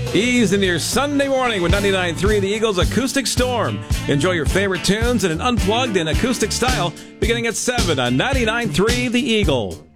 Ease into your Sunday morning with 99.3 The Eagles Acoustic Storm. Enjoy your favorite tunes in an unplugged and acoustic style beginning at 7 on 99.3 The Eagle.